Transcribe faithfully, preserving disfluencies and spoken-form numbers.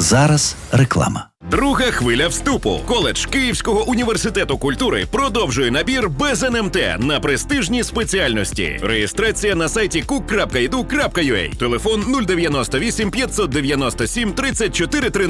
Зараз реклама. Друга хвиля вступу. Коледж Київського університету культури продовжує набір без ен ем те на престижні спеціальності. Реєстрація на сайті кук крапка і ді ю крапка ю а. Телефон нуль дев'яносто вісім п'ятсот дев'яносто сім тридцять чотири тринадцять.